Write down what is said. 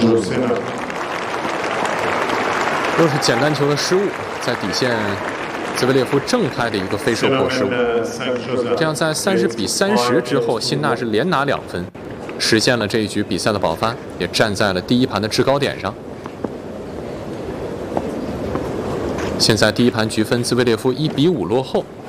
又是简单球的失误，在底线，兹维列夫正拍的一个飞手过失误。这样在30-30之后，辛纳是连拿2分，实现了这一局比赛的保发，也站在了第一盘的制高点上。现在第一盘局分，兹维列夫1比5落后。